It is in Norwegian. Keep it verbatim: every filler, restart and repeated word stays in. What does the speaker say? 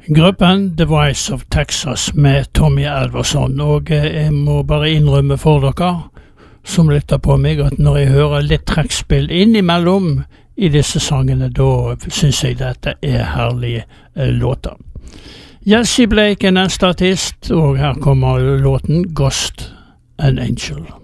Gruppen The Voice of Texas med Tommy Alverson, og jeg må bare innrømme for dere som lytter på meg at når jeg hører litt trekkspill innimellom i disse sangene, da synes jeg dette er herlige låter. Jesse Blake er neste artist, og her kommer låten Ghost and Angel.